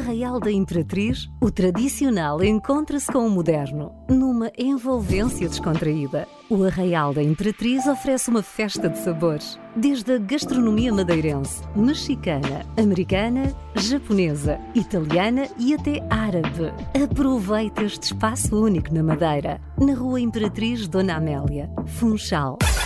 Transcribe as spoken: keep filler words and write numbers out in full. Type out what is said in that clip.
Arraial da Imperatriz, o tradicional encontra-se com o moderno, numa envolvência descontraída. O Arraial da Imperatriz oferece uma festa de sabores, desde a gastronomia madeirense, mexicana, americana, japonesa, italiana e até árabe. Aproveite este espaço único na Madeira, na Rua Imperatriz Dona Amélia, Funchal.